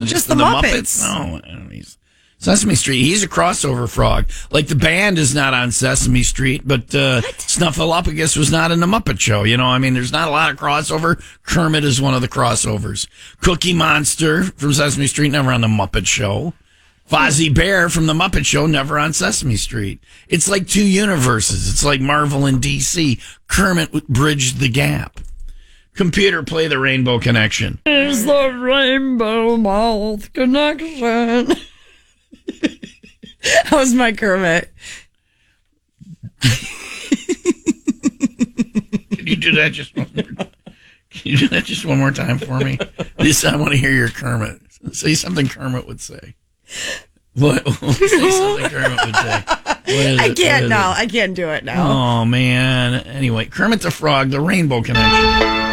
Just the Muppets. No, he's Sesame Street. He's a crossover frog. Like the band is not on Sesame Street, but Snuffleupagus was not in the Muppet Show. You know, I mean, there's not a lot of crossover. Kermit is one of the crossovers. Cookie Monster from Sesame Street, never on the Muppet Show. Fozzie Bear from the Muppet Show, never on Sesame Street. It's like two universes. It's like Marvel and DC. Kermit bridged the gap. Computer, play the Rainbow Connection. It's the Rainbow Mouth Connection. How's my Kermit? Can you do that just one more time? Can you do that just one more time for me? I want to hear your Kermit. Say something Kermit would say. What? Say something Kermit would say. I can't now. I can't do it now. Oh, man. Anyway, Kermit the Frog, the Rainbow Connection.